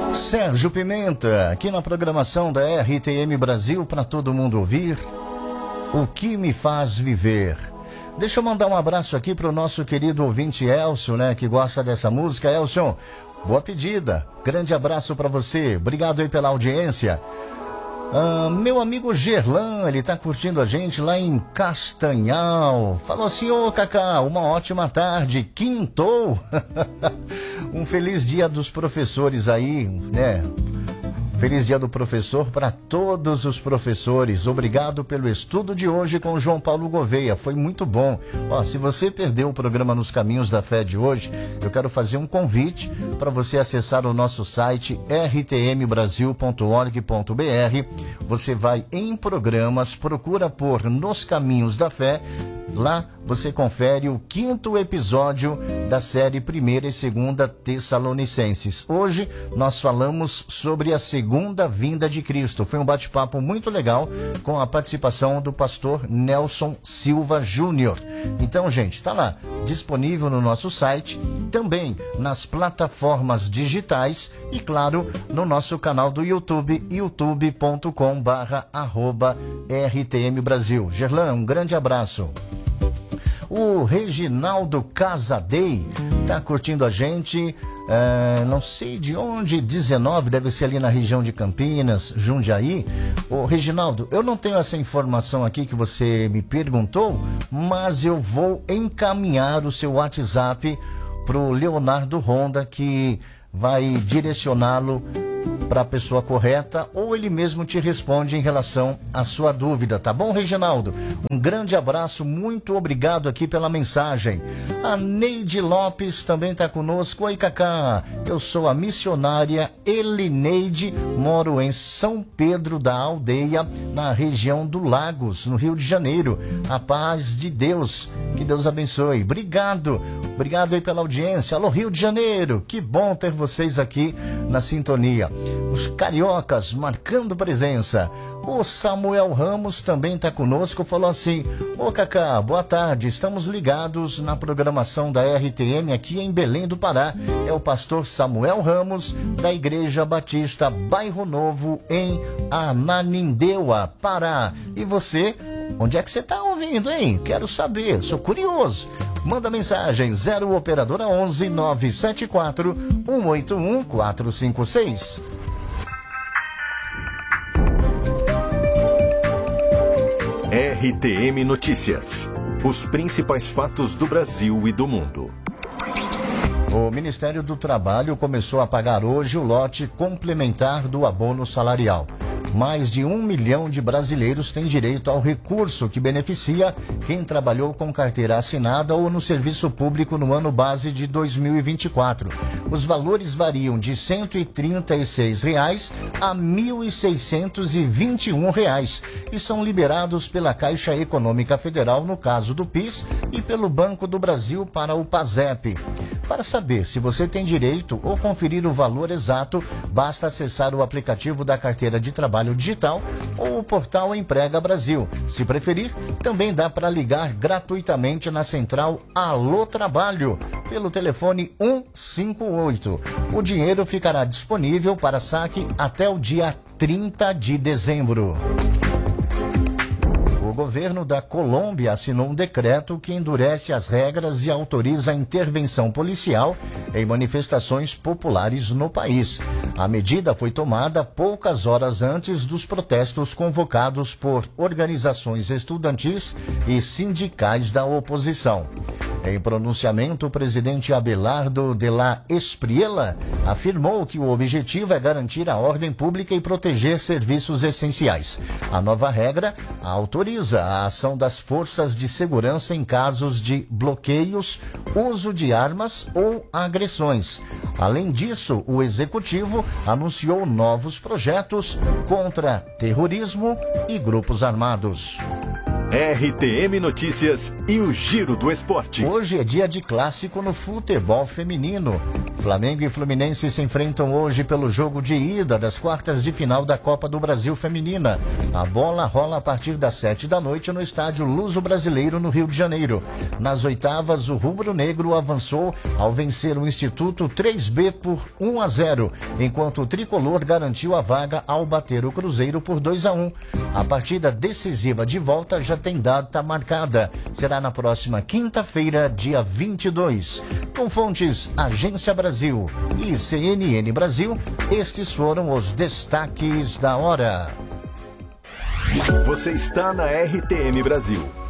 Sérgio Pimenta, aqui na programação da RTM Brasil, para todo mundo ouvir. O que me faz viver? Deixa eu mandar um abraço aqui para o nosso querido ouvinte Elcio, né, que gosta dessa música. Elcio, boa pedida. Grande abraço para você. Obrigado aí pela audiência. Meu amigo Gerlan, ele tá curtindo a gente lá em Castanhal. Falou assim: ô Cacá, uma ótima tarde, quintou. Um feliz dia dos professores aí, né? Feliz dia do professor para todos os professores. Obrigado pelo estudo de hoje com o João Paulo Gouveia. Foi muito bom. Ó, se você perdeu o programa Nos Caminhos da Fé de hoje, eu quero fazer um convite para você acessar o nosso site rtmbrasil.org.br. Você vai em programas, procura por Nos Caminhos da Fé. Lá você confere o 5º episódio da série 1ª e 2ª Tessalonicenses. Hoje nós falamos sobre a segunda vinda de Cristo. Foi um bate-papo muito legal com a participação do pastor Nelson Silva Júnior. Então, gente, tá lá, disponível no nosso site, também nas plataformas digitais e, claro, no nosso canal do YouTube, youtube.com/RTM Brasil. Gerlan, um grande abraço. O Reginaldo Casadei tá curtindo a gente, não sei de onde, 19, deve ser ali na região de Campinas, Jundiaí. Ô Reginaldo, eu não tenho essa informação aqui que você me perguntou, mas eu vou encaminhar o seu WhatsApp pro Leonardo Ronda, que vai direcioná-lo para a pessoa correta, ou ele mesmo te responde em relação à sua dúvida, tá bom, Reginaldo? Um grande abraço, muito obrigado aqui pela mensagem. A Neide Lopes também está conosco. Oi, Cacá, eu sou a missionária Elineide, moro em São Pedro da Aldeia, na região do Lagos, no Rio de Janeiro. A paz de Deus, que Deus abençoe. Obrigado aí pela audiência. Alô, Rio de Janeiro, que bom ter vocês aqui na sintonia. Os cariocas marcando presença. O Samuel Ramos também está conosco, falou assim: ô Cacá, boa tarde, estamos ligados na programação da RTM aqui em Belém do Pará. É o pastor Samuel Ramos, da Igreja Batista Bairro Novo, em Ananindeua, Pará. E você, onde é que você está ouvindo, hein? Quero saber, sou curioso. Manda mensagem 0 operadora 11 974 181 456. RTM Notícias. Os principais fatos do Brasil e do mundo. O Ministério do Trabalho começou a pagar hoje o lote complementar do abono salarial. Mais de 1 milhão de brasileiros têm direito ao recurso que beneficia quem trabalhou com carteira assinada ou no serviço público no ano base de 2024. Os valores variam de R$ 136 a R$ 1.621 e são liberados pela Caixa Econômica Federal no caso do PIS e pelo Banco do Brasil para o PASEP. Para saber se você tem direito ou conferir o valor exato, basta acessar o aplicativo da Carteira de Trabalho Digital ou o portal Emprega Brasil. Se preferir, também dá para ligar gratuitamente na central Alô Trabalho, pelo telefone 158. O dinheiro ficará disponível para saque até o dia 30 de dezembro. O governo da Colômbia assinou um decreto que endurece as regras e autoriza a intervenção policial em manifestações populares no país. A medida foi tomada poucas horas antes dos protestos convocados por organizações estudantis e sindicais da oposição. Em pronunciamento, o presidente Abelardo de la Espriella afirmou que o objetivo é garantir a ordem pública e proteger serviços essenciais. A nova regra autoriza a ação das forças de segurança em casos de bloqueios, uso de armas ou agressões. Além disso, o executivo anunciou novos projetos contra terrorismo e grupos armados. RTM Notícias e o Giro do Esporte. Hoje é dia de clássico no futebol feminino. Flamengo e Fluminense se enfrentam hoje pelo jogo de ida das quartas de final da Copa do Brasil Feminina. A bola rola a partir das 7 da noite no estádio Luso Brasileiro, no Rio de Janeiro. Nas oitavas, o rubro-negro avançou ao vencer o Instituto 3B por 1-0, enquanto o tricolor garantiu a vaga ao bater o Cruzeiro por 2-1. A partida decisiva de volta já tem data marcada. Será na próxima quinta-feira, dia 22. Com fontes Agência Brasil e CNN Brasil, estes foram os destaques da hora. Você está na RTM Brasil.